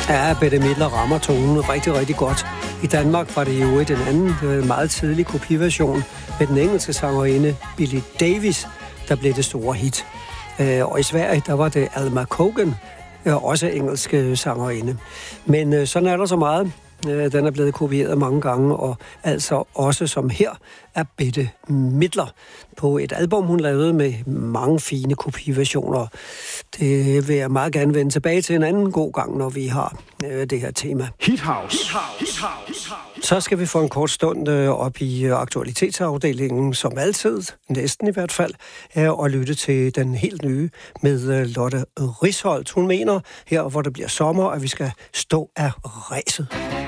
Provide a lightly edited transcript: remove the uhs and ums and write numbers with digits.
Ja, Bette Midler rammer tonen rigtig, rigtig godt. I Danmark var det jo den anden meget tidlig kopiversion med den engelske sangerinde Billie Davis, der blev det store hit. Og i Sverige, der var det Alma Cogan, også engelske sangerinde. Men sådan er der så meget. Den er blevet kopieret mange gange, og altså også som her er Bette Midler på et album, hun lavede med mange fine kopiversioner. Det vil jeg meget gerne vende tilbage til en anden god gang, når vi har det her tema. Hithouse. Så skal vi få en kort stund op i aktualitetsafdelingen, som altid, næsten i hvert fald, og lytte til den helt nye med Lotte Risholt. Hun mener her, hvor det bliver sommer, at vi skal stå af ræset.